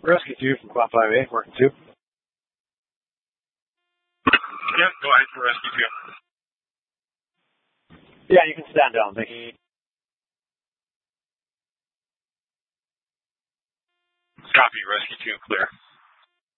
Rescue 2 from Quad 5A, working 2. Yeah, go ahead for Rescue 2. Yeah, you can stand down, thank you. Copy, Rescue 2, clear.